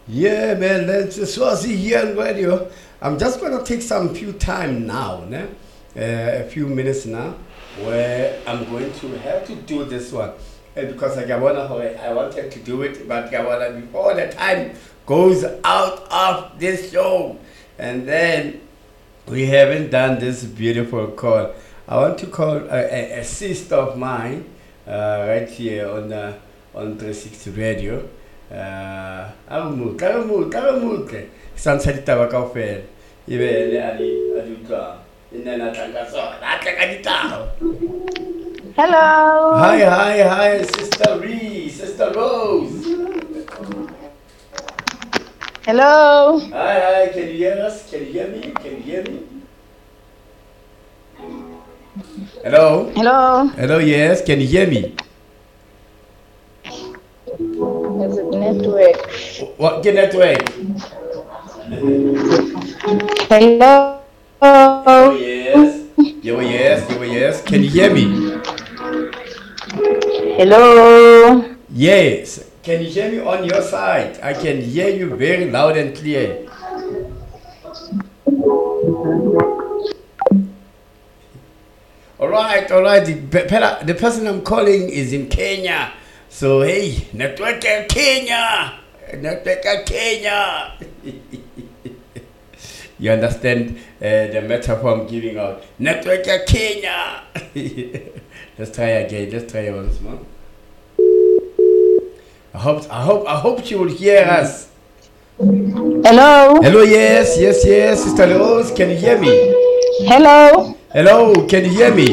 Yeah, man, that's Swazi here on radio. I'm just gonna take some few time now, ne? A few minutes now, where I'm going to have to do this one. Because I wanted to do it, but before the time goes out of this show, and then we haven't done this beautiful call. I want to call a sister of mine right here on 360 Radio. Aramutle. Sansa ditaba kaofela. Ebe le a di utlwa. E nne na tlanka sona. A tla ka ditaba. Hello. Hi, Sister Ree, Sister Rose. Hello. Hi, can you hear us? Can you hear me? Can you hear me? Hello? Hello. Hello, yes, can you hear me? Is it network? What network? Hello. Yes. Can you hear me? Hello. Yes. Can you hear me on your side? I can hear you very loud and clear. All right. The person I'm calling is in Kenya. So, hey, network in Kenya. You understand the metaphor I'm giving out. Network in Kenya. Let's try again. Let's try once more. I hope she will hear us. Hello. Hello, yes, Sister Rose, can you hear me? Hello. Can you hear me?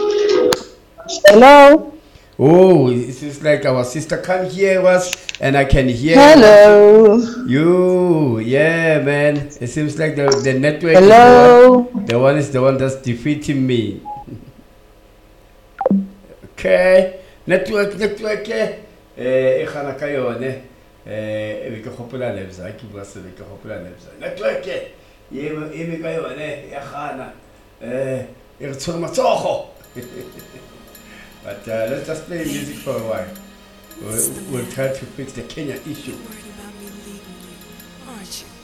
Hello. Oh, it seems like our sister can't hear us, and I can hear Hello. you. Yeah, man. It seems like the network Hello. is the one that's defeating me. Okay, network. Ikhana kayone. Ke khopola lebza ke bua se ke khopola lebza. Network eme kayone ya khana. Re tshola matsogo. But let's just play music for a while. We'll try to fix the Kenya issue. Aren't you?